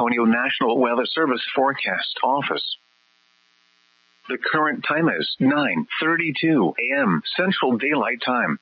Antonio National Weather Service Forecast Office. The current time is 9:32 a.m. Central Daylight Time.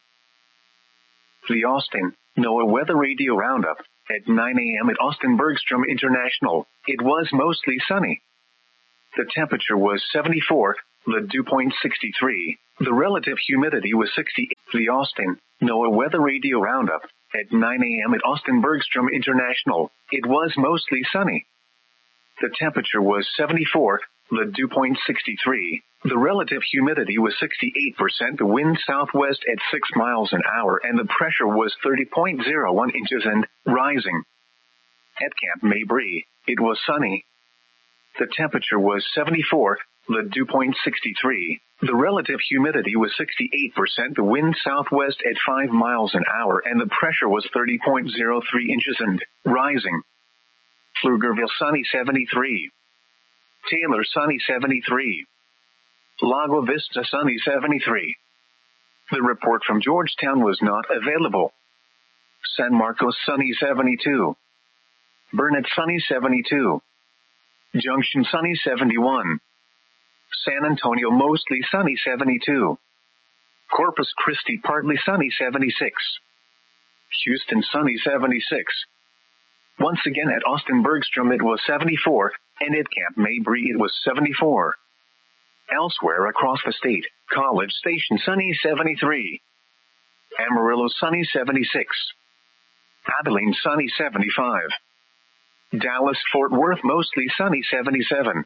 The Austin NOAA Weather Radio Roundup. At 9 a.m. at Austin Bergstrom International, it was mostly sunny. The temperature was 74, the dew point 63, the relative humidity was 60. The Austin NOAA Weather Radio Roundup. At 9 a.m. at Austin Bergstrom International, it was mostly sunny. The temperature was 74, the dew point 63, the relative humidity was 68%, the wind southwest at 6 miles an hour, and the pressure was 30.01 inches and rising. At Camp Mabry, it was sunny. The temperature was 74, the dew point 63, the relative humidity was 68%, the wind southwest at 5 miles an hour, and the pressure was 30.03 inches and rising. Pflugerville sunny 73. Taylor sunny 73. Lago Vista sunny 73. The report from Georgetown was not available. San Marcos sunny 72. Burnett sunny 72. Junction sunny 71. San Antonio mostly sunny 72. Corpus Christi partly sunny 76. Houston sunny 76. Once again at Austin Bergstrom it was 74, and at Camp Mabry it was 74. Elsewhere across the state, College Station sunny 73. Amarillo sunny 76. Abilene sunny 75. Dallas Fort Worth mostly sunny 77.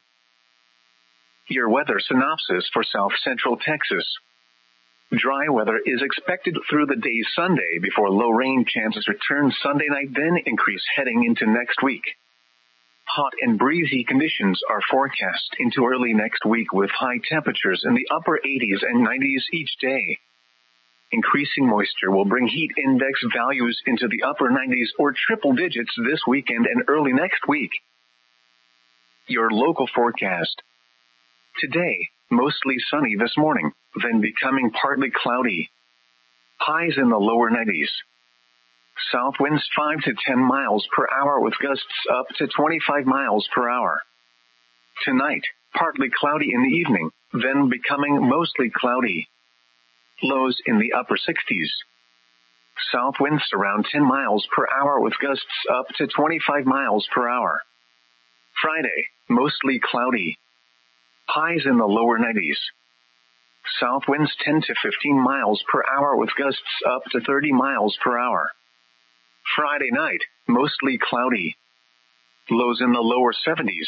Your weather synopsis for South Central Texas. Dry weather is expected through the day Sunday before low rain chances return Sunday night, then increase heading into next week. Hot and breezy conditions are forecast into early next week with high temperatures in the upper 80s and 90s each day. Increasing moisture will bring heat index values into the upper 90s or triple digits this weekend and early next week. Your local forecast. Today, mostly sunny this morning, then becoming partly cloudy. Highs in the lower 90s. South winds 5 to 10 miles per hour with gusts up to 25 miles per hour. Tonight, partly cloudy in the evening, then becoming mostly cloudy. Lows in the upper 60s. South winds around 10 miles per hour with gusts up to 25 miles per hour. Friday, mostly cloudy. Highs in the lower 90s. South winds 10 to 15 miles per hour with gusts up to 30 miles per hour. Friday night, mostly cloudy. Lows in the lower 70s.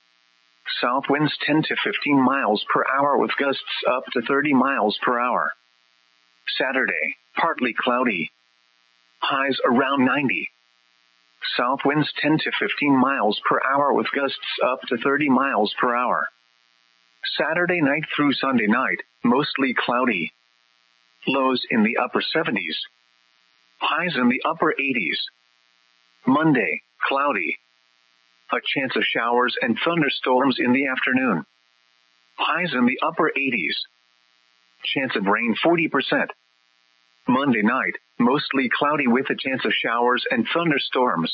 South winds 10 to 15 miles per hour with gusts up to 30 miles per hour. Saturday, partly cloudy. Highs around 90. South winds 10 to 15 miles per hour with gusts up to 30 miles per hour. Saturday night through Sunday night, mostly cloudy. Lows in the upper 70s. Highs in the upper 80s. Monday, cloudy. A chance of showers and thunderstorms in the afternoon. Highs in the upper 80s. Chance of rain 40%. Monday night, mostly cloudy with a chance of showers and thunderstorms.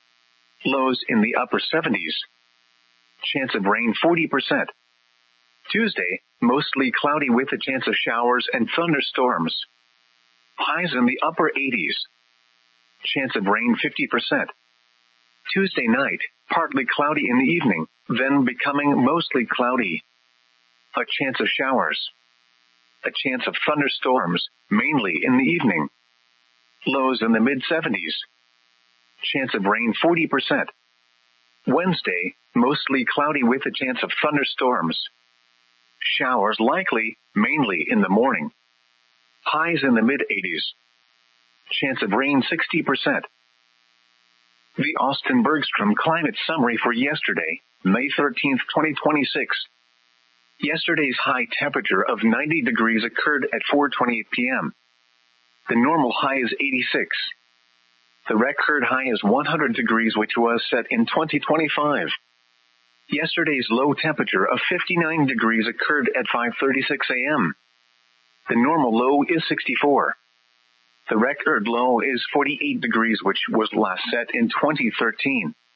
Lows in the upper 70s. Chance of rain 40%. Tuesday, mostly cloudy with a chance of showers and thunderstorms. Highs in the upper 80s. Chance of rain 50%. Tuesday night, partly cloudy in the evening, then becoming mostly cloudy. A chance of showers. A chance of thunderstorms, mainly in the evening. Lows in the mid-70s. Chance of rain 40%. Wednesday, mostly cloudy with a chance of thunderstorms. Showers likely, mainly in the morning. Highs in the mid-80s. Chance of rain 60%. The Austin Bergstrom Climate Summary for yesterday, May 13, 2026. Yesterday's high temperature of 90 degrees occurred at 4:28 p.m. The normal high is 86. The record high is 100 degrees, which was set in 2025. Yesterday's low temperature of 59 degrees occurred at 5:36 a.m. The normal low is 64. The record low is 48 degrees, which was last set in 2013.